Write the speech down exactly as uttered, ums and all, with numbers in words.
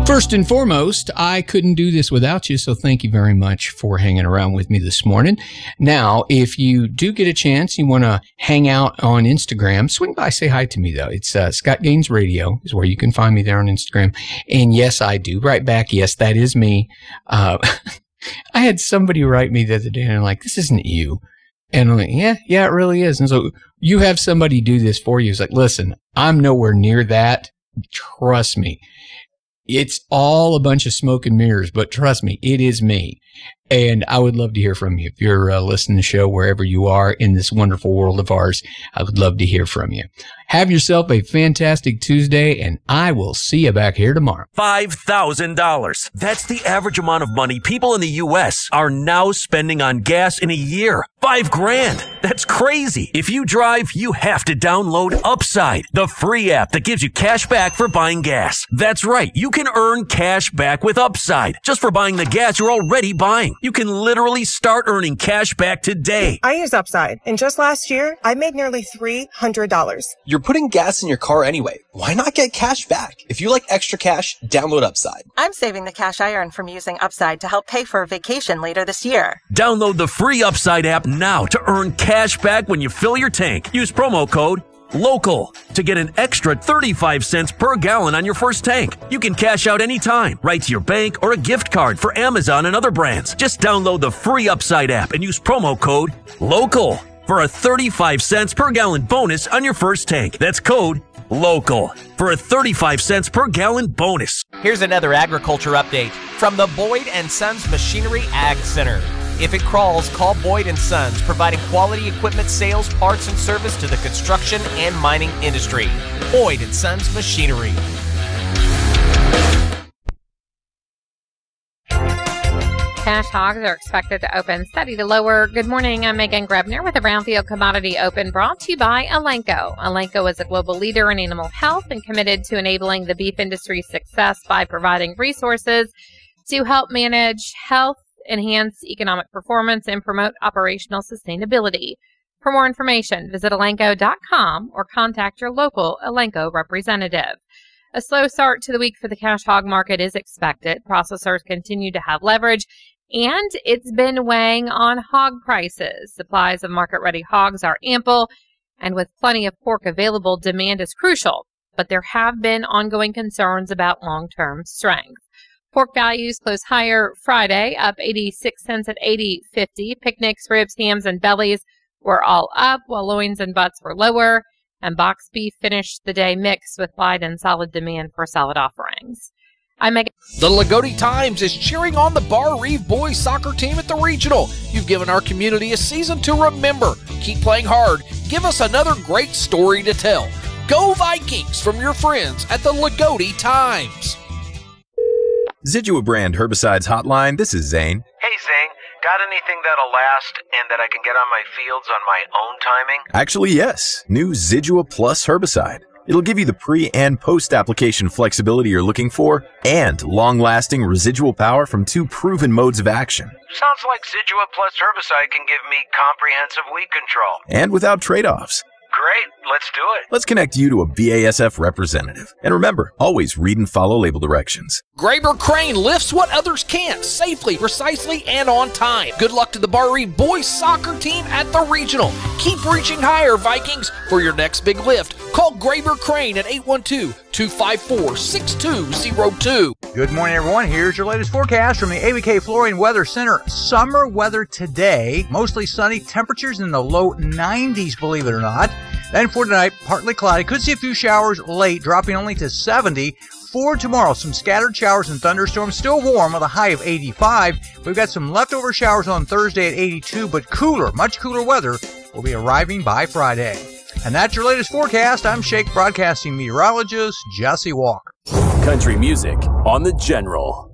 First and foremost, I couldn't do this without you, so thank you very much for hanging around with me this morning. Now, if you do get a chance, you want to hang out on Instagram, swing by, say hi to me, though. It's uh, Scott Gaines Radio is where you can find me there on Instagram. And yes, I do write back. Yes, that is me. Uh, I had somebody write me the other day, and I'm like, this isn't you. And I'm like, yeah, yeah, it really is. And so you have somebody do this for you. It's like, listen, I'm nowhere near that. Trust me. It's all a bunch of smoke and mirrors, but trust me, it is me. And I would love to hear from you. If you're uh, listening to the show wherever you are in this wonderful world of ours, I would love to hear from you. Have yourself a fantastic Tuesday, and I will see you back here tomorrow. five thousand dollars. That's the average amount of money people in the U S are now spending on gas in a year. Five grand. That's crazy. If you drive, you have to download Upside, the free app that gives you cash back for buying gas. That's right. You can earn cash back with Upside just for buying the gas you're already buying. You can literally start earning cash back today. I use Upside, and just last year, I made nearly three hundred dollars. You're putting gas in your car anyway. Why not get cash back? If you like extra cash, download Upside. I'm saving the cash I earn from using Upside to help pay for a vacation later this year. Download the free Upside app now to earn cash back when you fill your tank. Use promo code LOCAL to get an extra thirty-five cents per gallon on your first tank. You can cash out anytime, right to your bank or a gift card for Amazon and other brands. Just download the free Upside app and use promo code LOCAL for a thirty-five cents per gallon bonus on your first tank. That's code LOCAL for a thirty-five cents per gallon bonus. Here's another agriculture update from the Boyd and Sons Machinery Ag Center. If it crawls, call Boyd and Sons, providing quality equipment sales, parts, and service to the construction and mining industry. Boyd and Sons Machinery. Cash hogs are expected to open steady to lower. Good morning. I'm Megan Grebner with the Brownfield Commodity Open, brought to you by Elanco. Elanco is a global leader in animal health and committed to enabling the beef industry's success by providing resources to help manage health, enhance economic performance, and promote operational sustainability. For more information, visit elanco dot com or contact your local Elanco representative. A slow start to the week for the cash hog market is expected. Processors continue to have leverage, and it's been weighing on hog prices. Supplies of market-ready hogs are ample, and with plenty of pork available, demand is crucial. But there have been ongoing concerns about long-term strength. Pork values closed higher Friday, up eighty-six cents at eighty fifty. Picnics, ribs, hams, and bellies were all up, while loins and butts were lower. And box beef finished the day mixed with wide and solid demand for solid offerings. I'm Megan. The Lagodi Times is cheering on the Bar Reeve boys soccer team at the regional. You've given our community a season to remember. Keep playing hard. Give us another great story to tell. Go Vikings from your friends at the Lagodi Times. Zidua brand herbicides hotline. This is Zane. Hey Zane, got anything that'll last and that I can get on my fields on my own timing? Actually, yes. New Zidua Plus herbicide. It'll give you the pre- and post-application flexibility you're looking for and long-lasting residual power from two proven modes of action. Sounds like Zidua Plus herbicide can give me comprehensive weed control. And without trade-offs. Great, let's do it. Let's connect you to a B A S F representative. And remember, always read and follow label directions. Graber Crane lifts what others can't, safely, precisely, and on time. Good luck to the Bar Reeve boys soccer team at the regional. Keep reaching higher, Vikings, for your next big lift. Call Graber Crane at eight one two, two five four, six two zero two. Good morning, everyone. Here's your latest forecast from the A B K Flooring Weather Center. Summer weather today, mostly sunny, temperatures in the low nineties, believe it or not. Then for tonight, partly cloudy. Could see a few showers late, dropping only to seventy. For tomorrow, some scattered showers and thunderstorms, still warm with a high of eighty-five. We've got some leftover showers on Thursday at eighty-two, but cooler, much cooler weather will be arriving by Friday. And that's your latest forecast. I'm Shake Broadcasting meteorologist Jesse Walker. Country music on the General.